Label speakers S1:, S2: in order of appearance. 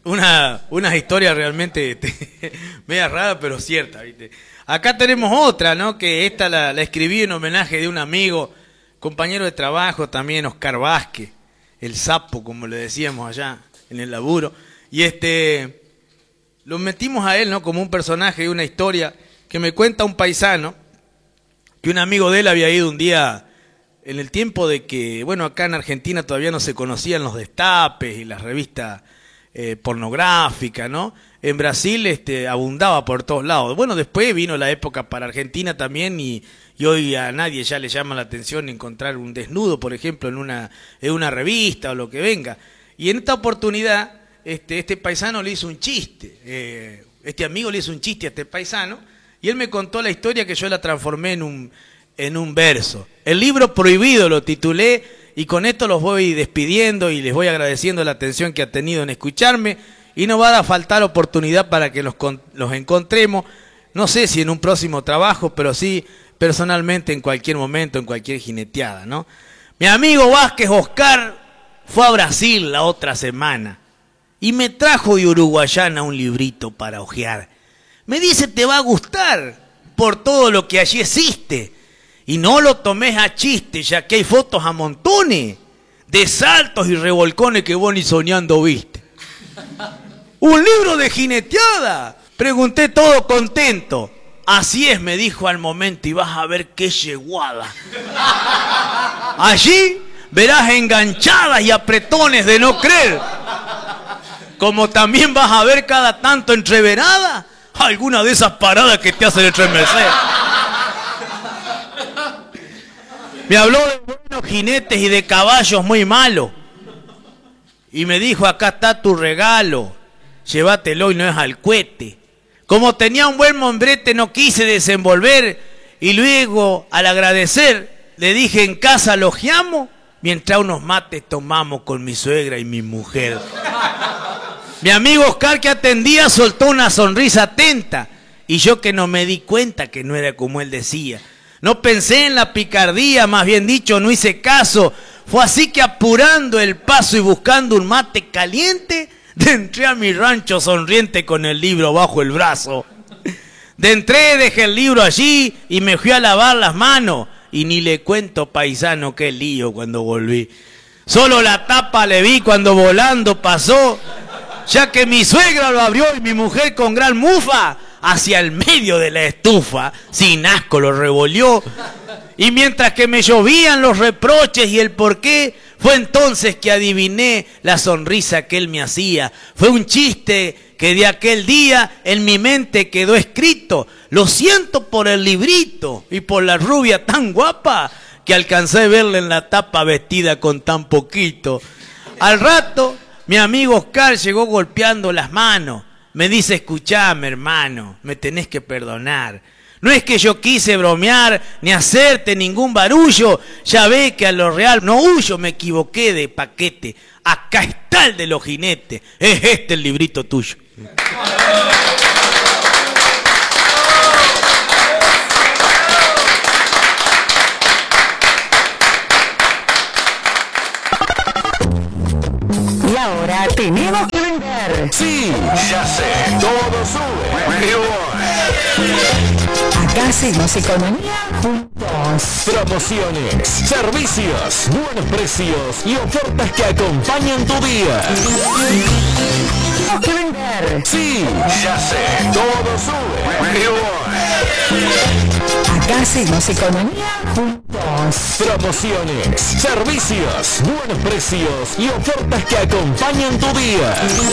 S1: Una historia realmente media rara, pero cierta, ¿viste? Acá tenemos otra, ¿no? Que esta la escribí en homenaje de un amigo, compañero de trabajo también, Oscar Vázquez, el sapo, como le decíamos allá en el laburo. Y lo metimos a él, ¿no? Como un personaje de una historia que me cuenta un paisano, que un amigo de él había ido un día en el tiempo de que, bueno, acá en Argentina todavía no se conocían los destapes y las revistas pornográficas, ¿no? En Brasil abundaba por todos lados. Bueno, después vino la época para Argentina también y hoy a nadie ya le llama la atención encontrar un desnudo, por ejemplo, en una revista o lo que venga. Y en esta oportunidad, este paisano le hizo un chiste, este amigo le hizo un chiste a este paisano, y él me contó la historia que yo la transformé en un verso. El libro prohibido lo titulé, y con esto los voy despidiendo y les voy agradeciendo la atención que ha tenido en escucharme, y no va a faltar oportunidad para que los encontremos, no sé si en un próximo trabajo, pero sí personalmente en cualquier momento, en cualquier jineteada, ¿no? Mi amigo Vázquez Oscar fue a Brasil la otra semana y me trajo de Uruguayana un librito para hojear. Me dice, te va a gustar por todo lo que allí existe. Y no lo tomes a chiste, ya que hay fotos a montones de saltos y revolcones que vos ni soñando viste. ¡Un libro de jineteada! Pregunté todo contento. Así es, me dijo al momento, y vas a ver qué yeguada. Allí verás enganchadas y apretones de no creer. Como también vas a ver cada tanto entreverada alguna de esas paradas que te hacen estremecer. Me habló de buenos jinetes y de caballos muy malos. Y me dijo, acá está tu regalo, llévatelo y no es al cohete. Como tenía un buen mombrete no quise desenvolver, y luego al agradecer le dije, en casa logiamos mientras unos mates tomamos con mi suegra y mi mujer. Mi amigo Oscar, que atendía, soltó una sonrisa atenta, y yo que no me di cuenta que no era como él decía. No pensé en la picardía, más bien dicho, no hice caso. Fue así que apurando el paso y buscando un mate caliente, entré a mi rancho sonriente con el libro bajo el brazo. Entré, dejé el libro allí y me fui a lavar las manos. Y ni le cuento, paisano, qué lío cuando volví. Solo la tapa le vi cuando volando pasó, ya que mi suegra lo abrió y mi mujer con gran mufa hacia el medio de la estufa, sin asco lo revolvió. Y mientras que me llovían los reproches y el porqué, fue entonces que adiviné la sonrisa que él me hacía. Fue un chiste que de aquel día en mi mente quedó escrito. Lo siento por el librito y por la rubia tan guapa que alcancé a verla en la tapa vestida con tan poquito. Al rato, mi amigo Oscar llegó golpeando las manos. Me dice, escuchame, hermano, me tenés que perdonar. No es que yo quise bromear ni hacerte ningún barullo. Ya ve que a lo real no huyo, me equivoqué de paquete. Acá está el de los jinetes. Es este el librito tuyo.
S2: Y ahora tenemos que vender.
S3: Sí, ya sé, todo sube.
S2: Acá hacemos economía juntos.
S3: Promociones, servicios, buenos precios y ofertas que acompañan tu día.
S2: Tenemos que vender.
S3: Sí, ya sé, todo sube.
S2: Acá hacemos economía juntos.
S3: Promociones, servicios, buenos precios y ofertas que acompañan tu día.